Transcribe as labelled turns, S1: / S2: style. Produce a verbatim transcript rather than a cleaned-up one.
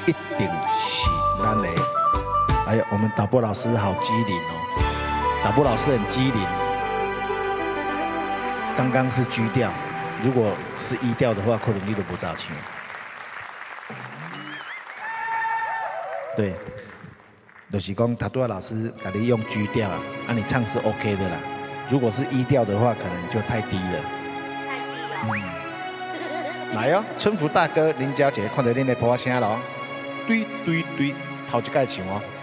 S1: 一定是咱的。哎呀，我们导播老师好机灵哦，导播老师很机灵。刚刚是 G 调，如果是 E 调的话，可能你都不知道唱。对，就是讲他对老师给你用 G 调啊，啊你唱是 OK 的啦。如果是 E 调的话，可能就太低了。
S2: 太低了。
S1: 嗯。来哦，春福大哥、林小姐，看到恁的歌声咯，对对对，头一盖唱哦。